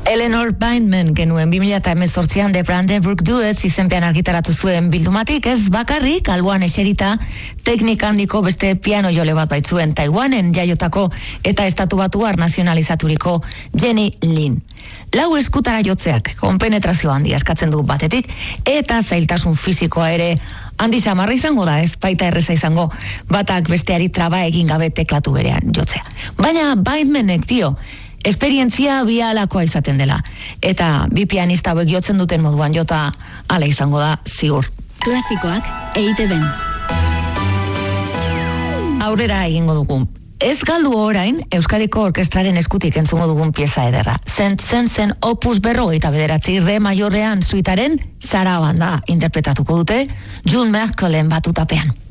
Eleanor Bindman genuen 2018an The Brandenburg Duets izenpean argitaratu zuen bildumatik, ez bakarrik alboan eserita teknika handiko beste piano jole bat baitzuen Taiwanen jaiotako eta estatu batuar nazionalizaturiko Jenny Lin. Lau eskutara jotzeak konpenetrazio handia eskatzen du batetik eta zailtasun fisikoa ere handi samarra izango da, ez baita erreza izango batak besteari traba egin gabe teklatu berean jotzea. Baina Bindmanek dio esperientzia bialakoa izaten dela. Eta bi pianista hauek jotzen duten moduan jota hala izango da ziur. Klasikoak EITB-n. Aurrera egingo dugu. Ez galdu orain, Euskadiko Orkestraren eskutik entzungo dugun pieza ederra. Saint-Saëns opus 59 re majorrean suitaren Sarabanda interpretatuko dute June Merkelen batutapean.